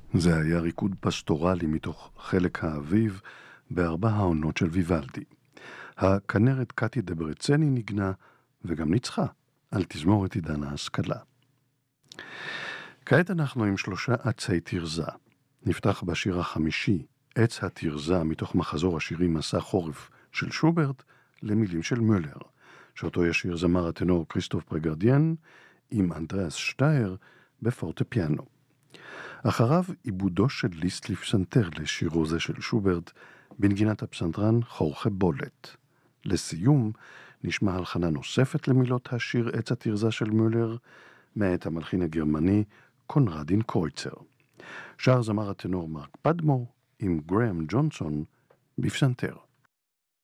זה היה ריקוד פסטורלי מתוך חלק האביב בארבע העונות של ויוולדי. הכנרת קטי דברצני נגנה וגם ניצחה על תזמורת עידן ההשכלה. כעת אנחנו עם 3 עצי תרזה. נפתח בשיר החמישי, עץ התרזה, מתוך מחזור השירים מסע חורף של שוברט למילים של מולר, שאותו ישיר זמר הטנור כריסטוף פרגרדיאן עם אנדריאס שטייר בפורטפיאנו. אחריו עיבודו של ליסט לפסנתר לשירו זה של שוברט בנגינת הפסנתרן חורכה בולט. לסיום נשמע הלחנה נוספת למילות השיר עץ התרזה של מולר מאת המלחין הגרמני קונרדין קרויצר. שר זמר הטנור מרק פדמור עם גרהם ג'ונסון בפסנתר.